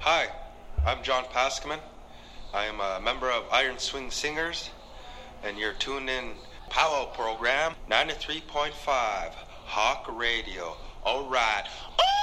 Hi, I'm John Paskman. I am a member of Iron Swing Singers, and you're tuned in Powwow program 93.5 Hawk Radio. All right.